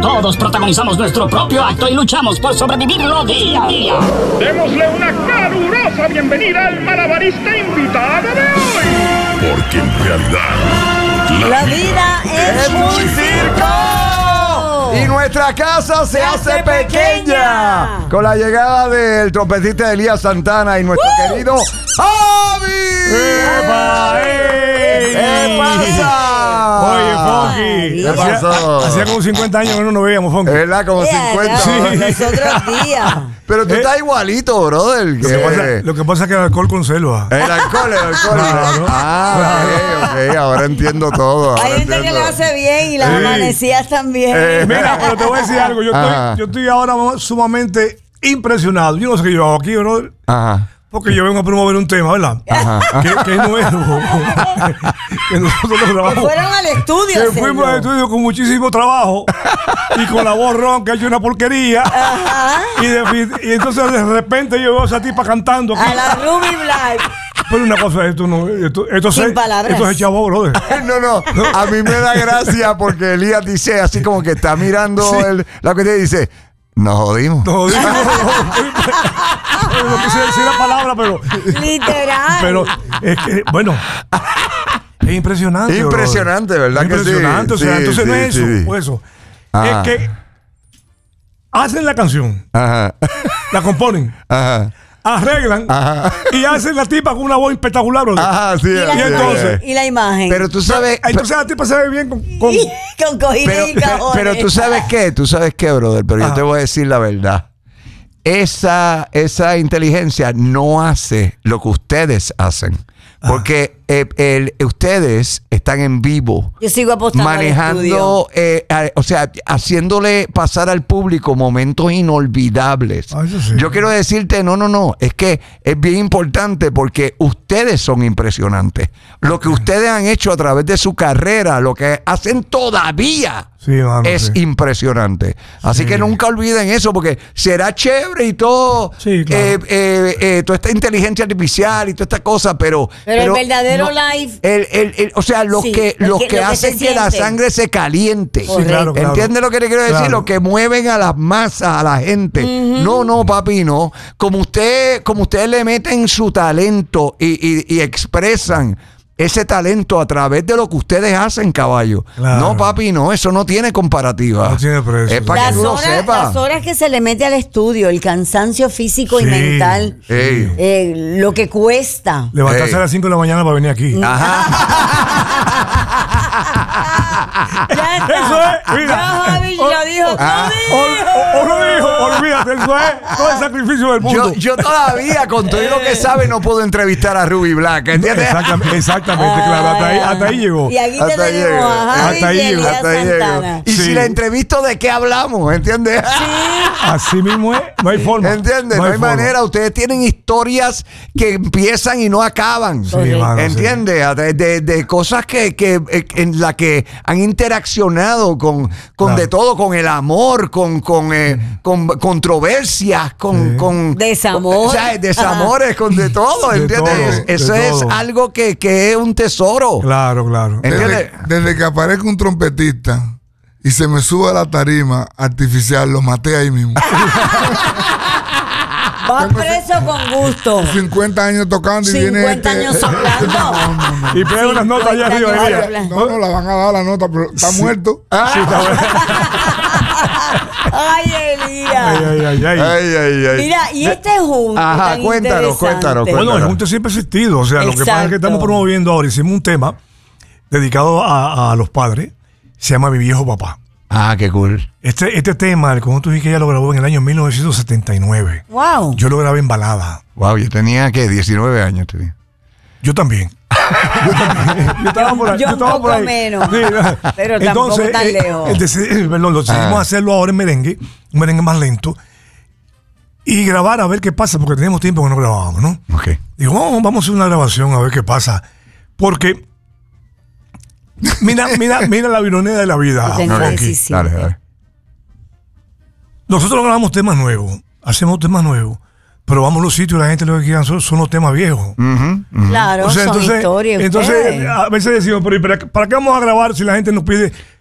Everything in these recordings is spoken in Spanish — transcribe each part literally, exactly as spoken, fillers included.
Todos protagonizamos nuestro propio acto y luchamos por sobrevivirlo día a día. Démosle una calurosa bienvenida al malabarista invitado de hoy. Porque en realidad La vida es un circo. Y nuestra casa se, se hace, hace pequeña. pequeña con la llegada del trompetista Elías Santana y nuestro uh. querido Javi. ¡Epa! ¡Ey! ¿Qué pasa? Oye, Funky. ¿Qué pasó? Hacía como cincuenta años que no nos veíamos, Funky. ¿Verdad? Como yeah, cincuenta. Sí. Nosotros días. Pero tú eh, estás igualito, brother. Lo que, pasa, lo que pasa es que el alcohol conserva. El alcohol, el alcohol. Claro. Ah, ok, ok. Ahora entiendo todo. Ahora Hay gente entiendo. que lo hace bien y las sí. amanecías también. Eh, mira, pero te voy a decir algo. Yo estoy, yo estoy ahora sumamente impresionado. Yo no sé qué yo hago aquí, brother. Ajá. Porque yo vengo a promover un tema, ¿verdad? Ajá. Que, que es nuevo. Que nosotros lo grabamos. Que fueron al estudio. Que fuimos al estudio con muchísimo trabajo. Y con la voz ronca, que ha hecho una porquería. Ajá. Y, de, y entonces de repente yo veo a esa tipa cantando. Aquí. A la Ruby Black. Pero una cosa, esto no. Esto, esto, Sin se, palabras. Esto es chavo, brother. No, no. A mí me da gracia porque Elías dice así como que está mirando sí. el, la cuestión y dice. Nos jodimos. Nos jodimos. No quise decir la palabra, pero. Literal. Pero es que, bueno. Es impresionante. Impresionante, bro. ¿Verdad? Impresionante. Que sí? O sea, sí, entonces sí, no es sí, eso. sí. O eso. Ajá. Es que hacen la canción. Ajá. La componen. Ajá. Arreglan. Ajá. Y hacen la tipa con una voz espectacular, bro. Ajá, sí. Y, la, y entonces. Y la imagen. Pero tú sabes. Entonces la tipa se ve bien con. con, con cojines y cajones. Pero tú sabes qué, tú sabes qué, brother. Pero Ajá. yo te voy a decir la verdad. Esa, esa inteligencia no hace lo que ustedes hacen. Porque eh, el, ustedes están en vivo. Yo sigo apostando manejando, eh, a, o sea, haciéndole pasar al público momentos inolvidables. Ah, sí. Yo quiero decirte, no, no, no, es que es bien importante porque ustedes son impresionantes. Lo que ustedes han hecho a través de su carrera, lo que hacen todavía. Sí, mano, es sí. impresionante. Así sí. que nunca olviden eso, porque será chévere y todo, sí, claro. eh, eh, eh, toda esta inteligencia artificial y toda esta cosa, pero... Pero, pero el verdadero no, live... El, el, el, o sea, los sí, que, los que, que hacen que, que la sangre se caliente. Sí, claro, claro. ¿Entiendes lo que le quiero decir? Claro. Los que mueven a las masas, a la gente. Uh-huh. No, no, papi, no. Como usted, como ustedes le meten su talento y, y, y expresan ese talento a través de lo que ustedes hacen, caballo. Claro. No, papi, no, eso no tiene comparativa. No tiene precio. Es para que tú lo sepas. Las horas que se le mete al estudio, el cansancio físico sí. y mental, eh, lo que cuesta. Levantarse Ey. a las cinco de la mañana para venir aquí. Ajá. Ya está. Eso es, mira. Ya Javi ya dijo, ah, o, o, o lo dijo, olvídate, eso es todo el sacrificio del mundo. Yo, yo todavía, con todo lo que sabe, no puedo entrevistar a Ruby Black, ¿entiendes? Exactamente, exactamente claro, hasta ahí, hasta ahí llegó. Y aquí te hasta tenemos a Javi hasta ahí llegó, hasta ahí llegó. Y sí. si la entrevisto, ¿de qué hablamos? ¿Entiendes? Sí. Así mismo es, no hay forma. ¿Entiendes? No, no hay, hay manera. Ustedes tienen historias que empiezan y no acaban. Sí, mano, ¿entiendes? Sí. De, de, de cosas que, que en la que han interaccionado con, con claro. de todo, con el amor, con, con, eh, con controversias, con, sí. con desamor. Con, o sea, desamores, con de todo, ¿entiendes? De todo, Eso de es todo. algo que, que es un tesoro. Claro, claro. Desde, desde que aparezca un trompetista y se me suba a la tarima artificial, lo maté ahí mismo. Va preso con gusto. cincuenta años tocando y viene cincuenta años este, soplando. No, no, no. Y pega unas notas allá arriba. No, no, la van a dar la nota, pero está sí. muerto. Ah. Sí, está bueno. Ay, Elías. Ay, ay, ay, ay. ay, ay, ay. Mira, y este junte. Ajá, tan cuéntanos, cuéntanos, cuéntanos. Bueno, el junte siempre ha existido. O sea, Exacto. lo que pasa es que estamos promoviendo ahora. Hicimos un tema dedicado a, a los padres. Se llama Mi Viejo Papá. Ah, qué cool. Este, este tema, el conjunto dije que ella lo grabó en el año mil novecientos setenta y nueve. Wow. Yo lo grabé en balada. Wow, yo tenía, ¿qué? diecinueve años tenía. Yo también. Yo también. Yo estaba por ahí. Yo, yo estaba un poco por ahí. menos. Sí, pero entonces, tampoco tan lejos. Eh, eh, perdón, lo decidimos ah. hacerlo ahora en merengue, un merengue más lento. Y grabar a ver qué pasa, porque teníamos tiempo que no grabábamos, ¿no? Ok. Digo, vamos, vamos a hacer una grabación a ver qué pasa. Porque mira, mira, mira la ironía de la vida. Okay. Dale, dale. Nosotros grabamos temas nuevos, hacemos temas nuevos, pero vamos a los sitios y la gente lo que quieren son, son los temas viejos. Uh-huh, uh-huh. Claro, o sea, son entonces, historias. Entonces, a veces decimos, pero ¿para, ¿para qué vamos a grabar si la gente nos pide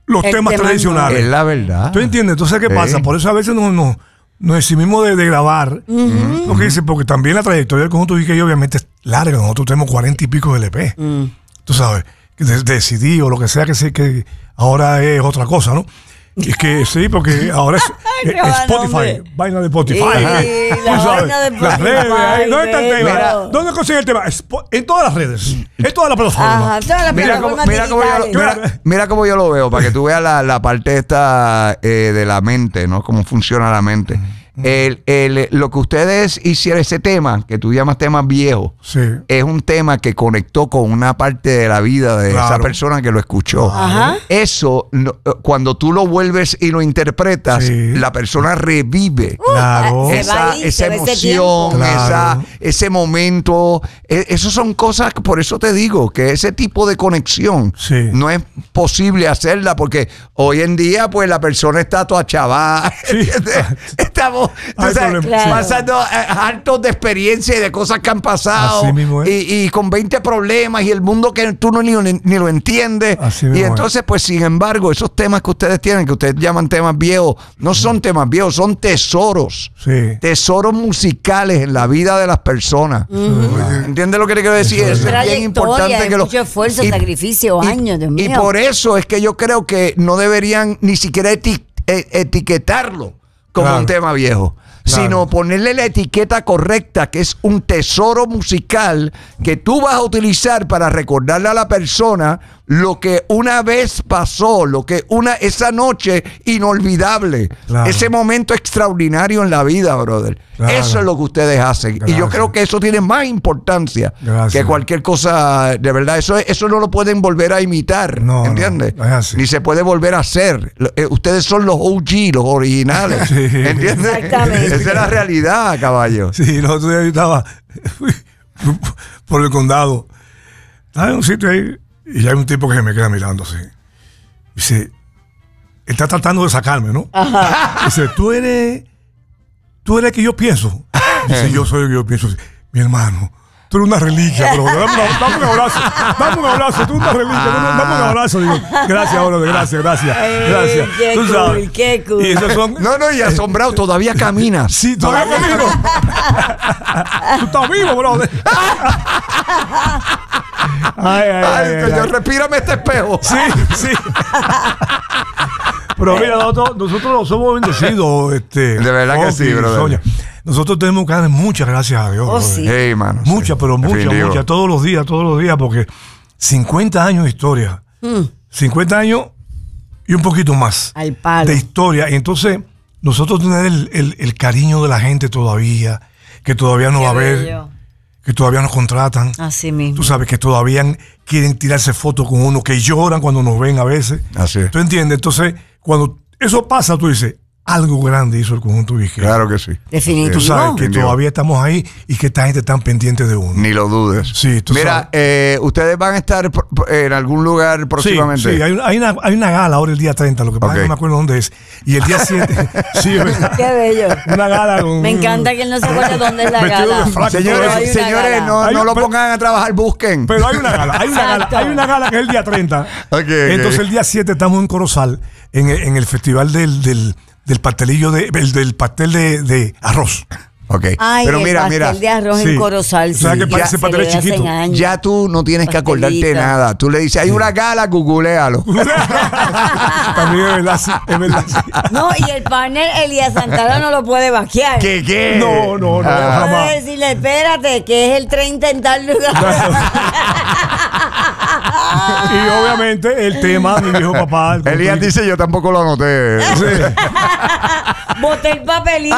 los El temas tema tradicionales. Es la verdad. ¿Tú entiendes? Entonces, ¿qué Sí. pasa? Por eso a veces no, no, nos eximimos de, de grabar. Uh-huh. Porque dice, porque también la trayectoria del conjunto Viqueya obviamente es larga. Nosotros tenemos cuarenta y pico de L P. Mm. Tú sabes, de, de C D o lo que sea que sé que ahora es otra cosa, ¿no? Y es que sí, porque ahora es, es- Qué es Spotify, nombre. vaina de Spotify. Sí, ¿eh? la Tú sabes, vaina de las redes, Spotify, ahí, ¿dónde está el tema? Mira. ¿Dónde consigue el tema? Spo- En todas las redes, en todas las plataformas. Ajá, todas las Mira cómo, plataformas mira, cómo yo lo, digitales. mira, mira cómo yo lo veo, para que tú veas la, la parte esta eh, de la mente, ¿no? Cómo funciona la mente. El, el, lo que ustedes hicieron, ese tema, que tú llamas tema viejo, Sí. es un tema que conectó con una parte de la vida de Claro. esa persona que lo escuchó. Ajá. Eso, no, cuando tú lo vuelves y lo interpretas, Sí. la persona revive. Claro. Se va Esa, ahí, se esa va ese emoción, tiempo. esa, Claro. ese momento, eh, eso son cosas, que por eso te digo que ese tipo de conexión Sí. no es posible hacerla porque hoy en día pues la persona está toda chavada, Sí. ¿entiendes? Estamos tú Hay sabes, problema. Claro. pasando eh, hartos de experiencia y de cosas que han pasado Así mismo es. y, y con veinte problemas y el mundo que tú no ni, ni lo entiendes Así y mismo es. entonces pues sin embargo esos temas que ustedes tienen, que ustedes llaman temas viejos, no son temas viejos, son tesoros. Sí. Tesoros musicales en la vida de las personas. ¿Entiendes lo que te quiero decir? Eso es bien Trayectoria, importante hay que lo mucho esfuerzo, y- sacrificio, y- años, Dios Y mío. por eso es que yo creo que no deberían ni siquiera eti- e- etiquetarlo como Claro. un tema viejo, Claro. sino ponerle la etiqueta correcta, que es un tesoro musical que tú vas a utilizar para recordarle a la persona lo que una vez pasó, lo que una esa noche inolvidable, Claro. ese momento extraordinario en la vida, brother. Claro. Eso es lo que ustedes hacen. Y yo Gracias. creo que eso tiene más importancia Gracias. que cualquier cosa, de verdad. Eso, eso no lo pueden volver a imitar, No, ¿entiendes? no, es así. Ni se puede volver a hacer. Lo- eh, ustedes son los O G, los originales. Sí. ¿Entiendes? Exactamente. Esa es la realidad, caballo. Sí, el otro día yo estaba por el condado. Estaba en un sitio ahí y hay un tipo que se me queda mirando así. Dice, él está tratando de sacarme, ¿no? Dice, tú eres, tú eres el que yo pienso. Dice, yo soy el que yo pienso. Mi hermano, tú eres una reliquia, bro. Dame, una- dame un abrazo. Dame un abrazo. Tú eres una reliquia. Dame, dame un abrazo. Digo, gracias, bro. Gracias, gracias. Ay, Gracias. qué Tú cool, sabes. qué cool. Y esos son... No, no, y asombrado, todavía caminas. Sí, todavía camino. Tú estás vivo, brother. Ay, ay, Ay, ay, ay, señor, ay. respírame este espejo. Sí, sí. Pero mira, nosotros, nosotros somos bendecidos. Este, De verdad que sí, Oki, brother. Sonia. Nosotros tenemos que darle muchas gracias a Dios. Oh, brother. sí. Hey, mano. Muchas, sí, pero muchas, definitivo. muchas. Todos los días, todos los días, porque cincuenta años de historia. cincuenta años y un poquito más. Al palo. De historia. Y entonces, nosotros tenemos el, el- el cariño de la gente todavía, que todavía no Qué va a ver, bello. que todavía nos contratan. Así mismo. Tú sabes que todavía quieren tirarse fotos con uno, que lloran cuando nos ven a veces. Así es. ¿Tú entiendes? Entonces, cuando eso pasa, tú dices, algo grande hizo el conjunto Viqueya. Claro que sí. Definitivo. Tú sabes que Definitivo. todavía estamos ahí y que esta gente está pendiente de uno. Ni lo dudes. Sí, tú Mira, sabes. eh, ustedes van a estar pro- pro- en algún lugar Sí, próximamente. sí, hay, una- hay una, hay una gala ahora el día treinta, lo que pasa es Ok. que no me acuerdo dónde es. Y el día siete, sí, es verdad. Qué bello. Una gala con... Me encanta que él no se acuerde dónde es la Vestido gala. de frac- Señores, Pero hay una señores, gala. no, Hay no un- lo pero- pongan a trabajar, busquen. Pero hay una gala, hay una gala, Exacto. hay una gala que es el día treinta. Ok, ok. Entonces el día siete estamos en Corozal, en, el- en el festival del, del, del pastelillo, de, el, del pastel de, de arroz. Ok. Ay, Pero el mira, pastel mira. de arroz Sí. en Corozal. O sea, sí. que parece Ya pastel se le chiquito. hacen años. Ya tú no tienes que acordarte Pastelito. nada. Tú le dices, hay una gala, googlealo. También es verdad, sí, es verdad. sí. No, y el partner Elías Santana no lo puede vaquear. ¿Qué, qué? No, no, no, Ah. jamás. Puede decirle, espérate, que es el treinta en tal lugar. Y obviamente el tema, mi viejo papá. el Elías conjunto- dice, yo tampoco lo anoté. Boté el papelito.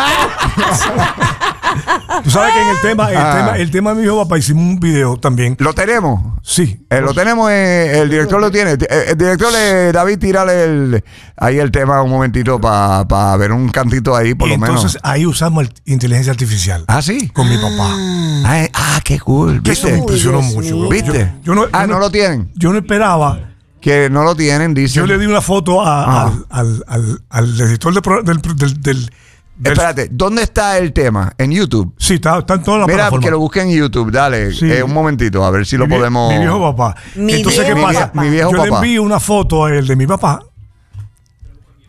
Tú sabes que en el tema, el Ah. tema, el tema de mi viejo papá hicimos un video también. ¿Lo tenemos? Sí. Eh, lo tenemos, eh, el director lo tiene. Eh, El director, le, David, tírale el, ahí el tema un momentito para ver un cantito ahí, por Y lo entonces menos. ahí usamos el- inteligencia artificial. Ah, sí. Con mi papá. Ah, eh, ah, qué cool. Que eso me ¿Viste? impresionó Dios mucho. mío. bro. ¿Viste? Yo, yo no, ah, yo no lo tienen. Yo no esperaba. Que no lo tienen, dice. Yo le di una foto a- Ah. al, al, al, al editor del, pro- del, del, del- del- Espérate, ¿dónde está el tema? ¿En YouTube? Sí, está, está en todas las Mira, plataformas. que lo busquen en YouTube, dale. Sí. Eh, un momentito, a ver si lo Mi vie- podemos. Mi viejo papá. Mi Entonces, viejo ¿qué pasa? papá. Mi viejo yo papá. le envío una foto a él de mi papá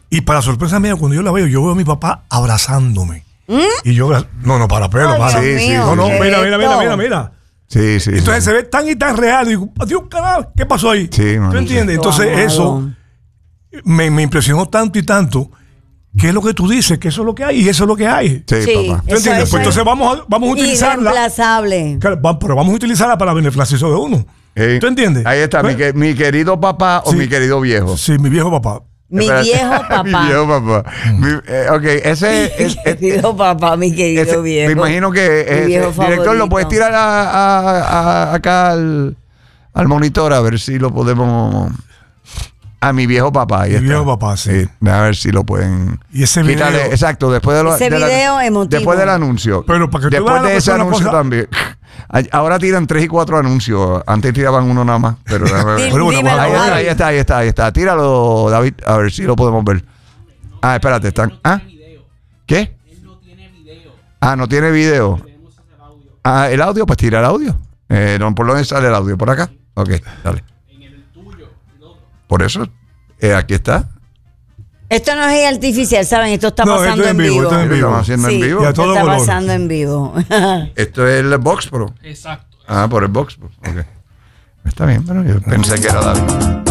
Y para sorpresa mía, cuando yo la veo, yo veo a mi papá abrazándome. ¿Mm? Y yo, no, no, para pelo, para. Sí, sí, no, no, mira, mira, mira, mira, mira. Sí, sí. Entonces sí. se ve tan y tan real. Y digo, Dios, carajo, ¿qué pasó ahí? Sí, ¿tú entiendes? Entonces amado. eso me, me impresionó tanto y tanto. ¿Qué es lo que tú dices? Que eso es lo que hay y eso es lo que hay. Sí, Sí, papá. ¿Tú entiendes? eso Pues entonces es vamos a, vamos a utilizarla. Irreemplazable. Claro, va- pero vamos a utilizarla para beneficio de uno. Sí. ¿Tú entiendes? Ahí está, mi, Pues, que- mi querido papá o sí. mi querido viejo. Sí, mi viejo papá. Mi Espérate. viejo papá. mi viejo papá. Mi- eh, ok, ese es. Mi querido papá, mi querido ese- viejo. me imagino que. Mi eh, viejo director, favorito. ¿lo puedes tirar a, a- a- acá al, al monitor a ver si lo podemos. A mi viejo papá. Ahí Mi está. viejo papá, sí. A ver si lo pueden. Y ese quitarle- video- Exacto, después de lo, Ese de la- video emotivo. Después del anuncio. Pero para que tú después veas la de ese persona anuncio cosa- también. Ahora tiran tres y cuatro anuncios. Antes tiraban uno nada más. Pero déjame ver. Dí- dímelo, Ahí está, Javi. ahí está, ahí está, ahí está. Tíralo, David, a ver si lo podemos ver. Ah, espérate, están. ¿Ah? ¿Qué? Ah, no tiene video. Ah, el audio, pues tira el audio. Eh, no, ¿por dónde sale el audio? ¿Por acá? Ok, dale. Por eso, eh, aquí está. Esto no es artificial, ¿saben? Esto está No, pasando esto es en en vivo, vivo. esto es en Lo vivo. estamos haciendo Sí, en vivo. Y a esto todo está color. pasando en vivo. Esto es el Box Pro. Exacto. Ah, por el Box Pro. Ok. Está bien, pero yo pensé que era David.